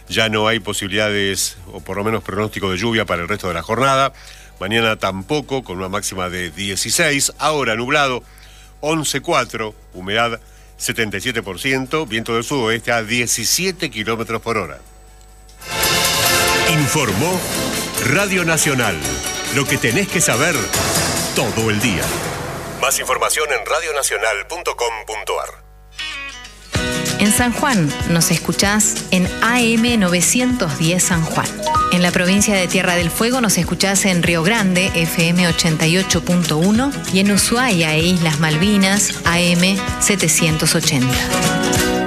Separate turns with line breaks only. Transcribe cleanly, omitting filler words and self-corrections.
Ya no hay posibilidades, o por lo menos pronóstico de lluvia para el resto de la jornada. Mañana tampoco, con una máxima de 16. Ahora nublado, 11,4, humedad 77%, viento del sudoeste a 17 kilómetros por hora.
Informó Radio Nacional. Lo que tenés que saber todo el día. Más información en radionacional.com.ar.
En San Juan nos escuchás en AM 910 San Juan. En la provincia de Tierra del Fuego nos escuchás en Río Grande, FM 88.1, y en Ushuaia e Islas Malvinas, AM 780.